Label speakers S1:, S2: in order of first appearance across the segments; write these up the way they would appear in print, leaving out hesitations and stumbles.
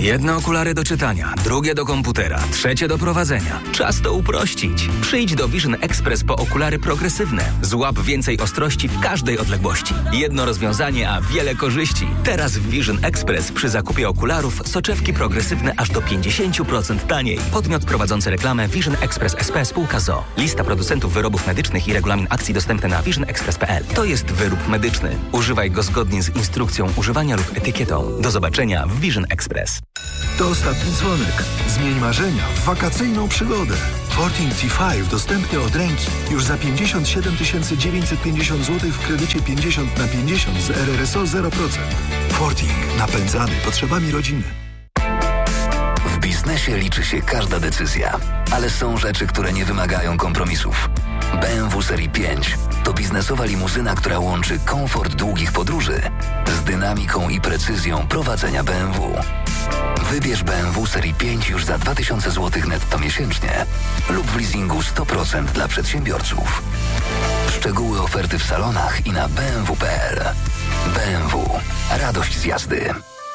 S1: Jedne okulary do czytania, drugie do komputera, trzecie do prowadzenia. Czas to uprościć. Przyjdź do Vision Express po okulary progresywne. Złap więcej ostrości w każdej odległości. Jedno rozwiązanie, a wiele korzyści. Teraz w Vision Express przy zakupie okularów soczewki progresywne aż do 50% taniej. Podmiot prowadzący reklamę Vision Express SP spółka ZOO. Lista producentów wyrobów medycznych i regulamin akcji dostępny na visionexpress.pl. To jest wyrób medyczny. Używaj go zgodnie z instrukcją używania lub etykietą. Do zobaczenia w Vision Express.
S2: To ostatni dzwonek. Zmień marzenia w wakacyjną przygodę. Forting T5 dostępny od ręki. Już za 57 950 zł w kredycie 50/50 z RRSO 0%. Forting. Napędzany potrzebami rodziny.
S3: W biznesie liczy się każda decyzja, ale są rzeczy, które nie wymagają kompromisów. BMW Serii 5 to biznesowa limuzyna, która łączy komfort długich podróży z dynamiką i precyzją prowadzenia BMW. Wybierz BMW Serii 5 już za 2000 zł netto miesięcznie lub w leasingu 100% dla przedsiębiorców. Szczegóły oferty w salonach i na bmw.pl. BMW. Radość z jazdy.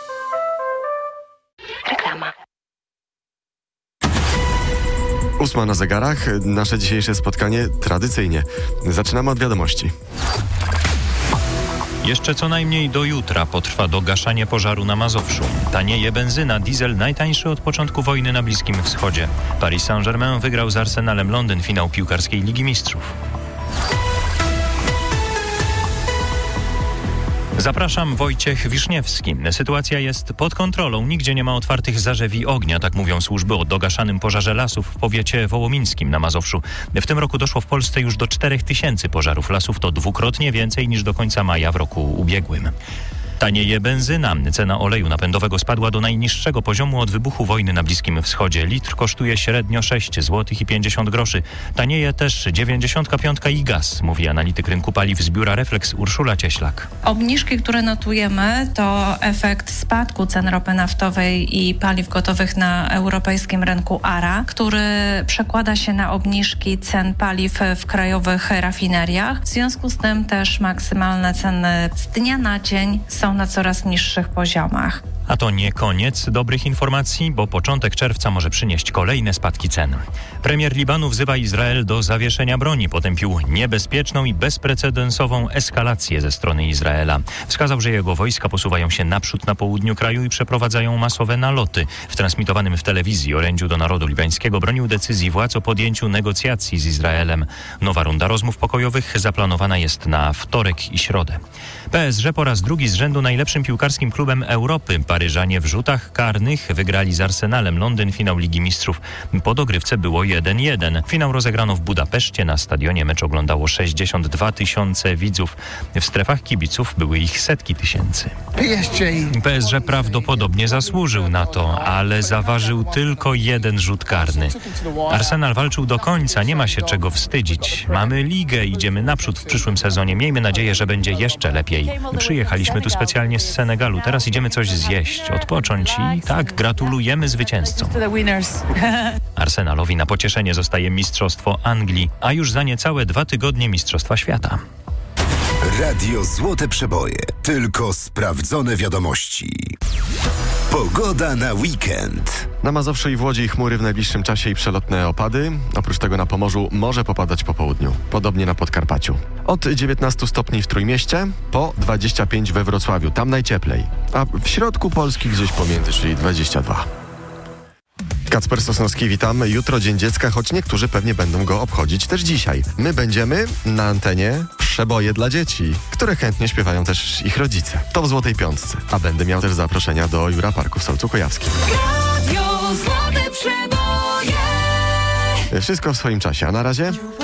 S4: Reklama.
S5: 8 na zegarach. Nasze dzisiejsze spotkanie tradycyjnie. Zaczynamy od wiadomości.
S6: Jeszcze co najmniej do jutra potrwa dogaszanie pożaru na Mazowszu. Tanieje benzyna, diesel najtańszy od początku wojny na Bliskim Wschodzie. Paris Saint-Germain wygrał z Arsenalem Londyn finał piłkarskiej Ligi Mistrzów. Zapraszam, Wojciech Wiszniewski. Sytuacja jest pod kontrolą. Nigdzie nie ma otwartych zarzewi ognia, tak mówią służby o dogaszanym pożarze lasów w powiecie wołomińskim na Mazowszu. W tym roku doszło w Polsce już do 4000 pożarów lasów. To dwukrotnie więcej niż do końca maja w roku ubiegłym. Tanieje benzyna. Cena oleju napędowego spadła do najniższego poziomu od wybuchu wojny na Bliskim Wschodzie. Litr kosztuje średnio 6 zł i 50 groszy. Tanieje też 95 i gaz, mówi analityk rynku paliw z biura Reflex Urszula Cieślak.
S7: Obniżki, które notujemy, to efekt spadku cen ropy naftowej i paliw gotowych na europejskim rynku ARA, który przekłada się na obniżki cen paliw w krajowych rafineriach. W związku z tym też maksymalne ceny z dnia na dzień są na coraz niższych poziomach.
S6: A to nie koniec dobrych informacji, bo początek czerwca może przynieść kolejne spadki cen. Premier Libanu wzywa Izrael do zawieszenia broni. Potępił niebezpieczną i bezprecedensową eskalację ze strony Izraela. Wskazał, że jego wojska posuwają się naprzód na południu kraju i przeprowadzają masowe naloty. W transmitowanym w telewizji orędziu do narodu libańskiego bronił decyzji władz o podjęciu negocjacji z Izraelem. Nowa runda rozmów pokojowych zaplanowana jest na wtorek i środę. PSG po raz drugi z rzędu najlepszym piłkarskim klubem Europy. Paryżanie w rzutach karnych wygrali z Arsenalem Londyn finał Ligi Mistrzów. Po dogrywce było 1-1. Finał rozegrano w Budapeszcie. Na stadionie mecz oglądało 62 000 widzów. W strefach kibiców były ich setki tysięcy. PSG prawdopodobnie zasłużył na to, ale zaważył tylko jeden rzut karny. Arsenal walczył do końca, nie ma się czego wstydzić. Mamy ligę, idziemy naprzód w przyszłym sezonie. Miejmy nadzieję, że będzie jeszcze lepiej. Przyjechaliśmy tu specjalnie z Senegalu. Teraz idziemy coś zjeść, odpocząć i tak gratulujemy zwycięzcom. Arsenalowi na pocieszenie zostaje Mistrzostwo Anglii, a już za niecałe 2 tygodnie Mistrzostwa Świata.
S8: Radio Złote Przeboje. Tylko sprawdzone wiadomości. Pogoda na weekend.
S5: Na Mazowszu i w Łodzi chmury w najbliższym czasie i przelotne opady. Oprócz tego na Pomorzu może popadać po południu. Podobnie na Podkarpaciu. Od 19 stopni w Trójmieście, po 25 we Wrocławiu. Tam najcieplej. A w środku Polski gdzieś pomiędzy, czyli 22. Kacper Sosnowski, witam. Jutro Dzień Dziecka, choć niektórzy pewnie będą go obchodzić też dzisiaj. My będziemy na antenie przeboje dla dzieci, które chętnie śpiewają też ich rodzice. To w Złotej Piątce. A będę miał też zaproszenia do Jura Parku w Solcu Kujawskim.
S9: Radio Złote Przeboje.
S5: Wszystko w swoim czasie, a na razie...